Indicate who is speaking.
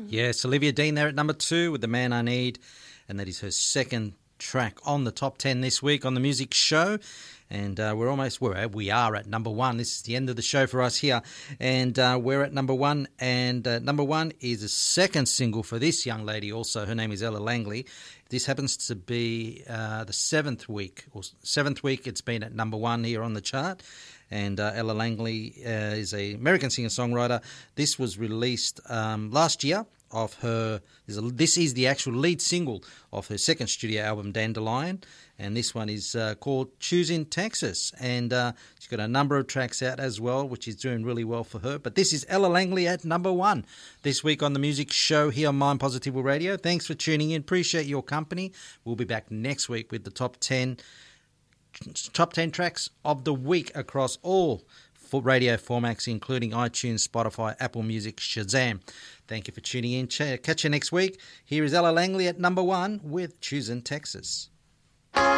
Speaker 1: Yes, Olivia Dean there at number 2 with The Man I Need, and that is her second track on the top 10 this week on the Music Show. And we are at number 1. This is the end of the show for us here. And we're at number 1. And number 1 is a second single for this young lady also. Her name is Ella Langley. This happens to be the 7th week it's been at number 1 here on the chart. And Ella Langley is an American singer-songwriter. This was released last year of her. This is the actual lead single of her second studio album, Dandelion. And this one is called Choosing Texas. And she's got a number of tracks out as well, which is doing really well for her. But this is Ella Langley at number 1 this week on the Music Show here on Mind Positive Radio. Thanks for tuning in. Appreciate your company. We'll be back next week with the top 10 tracks of the week across all radio formats, including iTunes, Spotify, Apple Music, Shazam. Thank you for tuning in. Catch you next week. Here is Ella Langley at number 1 with Choosing Texas.